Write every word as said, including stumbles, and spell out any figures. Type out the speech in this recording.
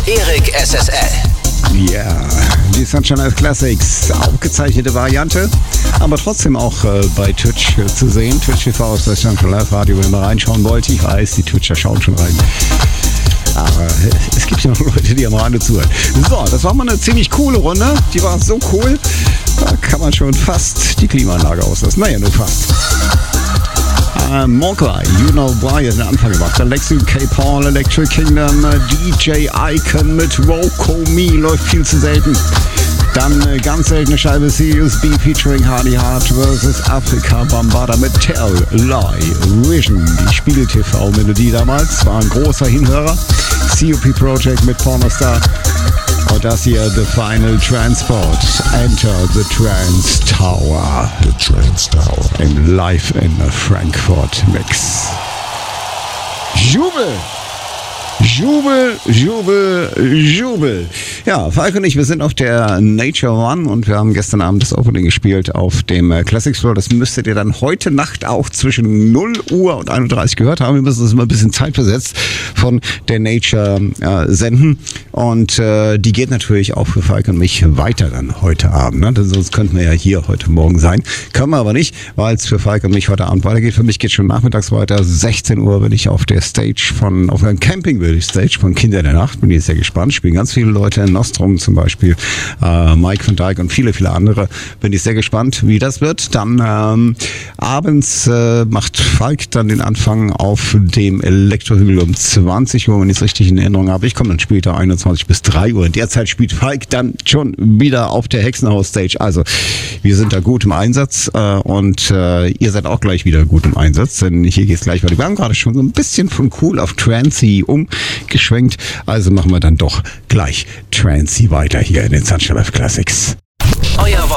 Erik S S L. Ja, yeah, die Sunshine Live Classics, aufgezeichnete Variante, aber trotzdem auch äh, bei Twitch äh, zu sehen. Twitch T V ist das Sunshine Live Radio, wenn ihr mal reinschauen wollt. Ich weiß, die Twitcher schauen schon rein. Aber äh, es gibt ja noch Leute, die am Rande zuhören. So, das war mal eine ziemlich coole Runde. Die war so cool, da kann man schon fast die Klimaanlage auslassen. Naja, nur fast. Uh, Mogwai, You Know Why, hat den Anfang gemacht. Alexi K. Paul, Electric Kingdom, uh, D J Icon mit Roko Me, läuft viel zu selten. Dann eine ganz seltene Scheibe C U S B featuring Hardy Hart versus Afrika Bambaataa mit Tell, Lie, Vision. Die Spiegel-T V-Melodie damals, war ein großer Hinhörer. C O P Project mit Pornostar. Und das hier, The Final Transport. Enter the Trance Tower. The Trance Tower. Im Live in Frankfurt Mix. Jubel! Jubel, Jubel, Jubel. Ja, Falk und ich, wir sind auf der Nature One und wir haben gestern Abend das Opening gespielt auf dem Classics Floor. Das müsstet ihr dann heute Nacht auch zwischen null Uhr und einunddreißig gehört haben. Wir müssen das immer ein bisschen zeitversetzt von der Nature äh, senden. Und äh, die geht natürlich auch für Falk und mich weiter dann heute Abend. Ne? Denn sonst könnten wir ja hier heute Morgen sein. Können wir aber nicht, weil es für Falk und mich heute Abend weitergeht. Für mich geht es schon nachmittags weiter. sechzehn Uhr bin ich auf der Stage von, auf einem Camping die Stage von Kinder der Nacht. Bin ich sehr gespannt. Spielen ganz viele Leute in Nostrum zum Beispiel. Äh, Mike van Dijk und viele, viele andere. Bin ich sehr gespannt, wie das wird. Dann ähm, abends äh, macht Falk dann den Anfang auf dem Elektrohügel um zwanzig Uhr, wenn ich es richtig in Erinnerung habe. Ich komme dann später einundzwanzig bis drei Uhr. In der Zeit spielt Falk dann schon wieder auf der Hexenhaus-Stage. Also wir sind da gut im Einsatz äh, und äh, ihr seid auch gleich wieder gut im Einsatz, denn hier geht es gleich weiter. Wir haben gerade schon so ein bisschen von cool auf Trancy um geschwenkt, also machen wir dann doch gleich Trancy weiter hier in den Sunshine Live Classics. Euer